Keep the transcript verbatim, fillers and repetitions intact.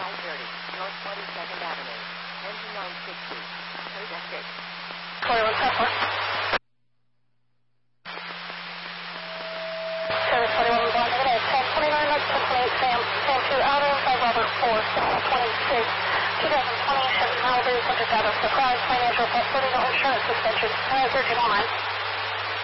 five thirty, North twenty-second Avenue. Engine nine sixty. Code S six. twenty-one Tesla. Service twenty-one one negative. ten twenty-nine, ten twenty-eight, Sam. Sam two Outer, five Robert four, seven twenty-six. twenty twenty, Chevy Malibu, subject out of surprise, financial plus thirty, no insurance suspension. Uh, thirteen oh nine.